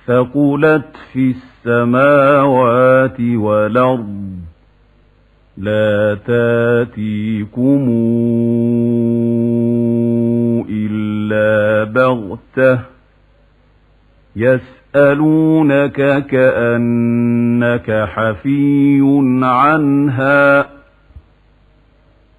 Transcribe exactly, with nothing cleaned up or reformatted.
ثقلت في السماوات والأرض لا تاتيكم إلا بغتة يسألونك كأنك حفي عنها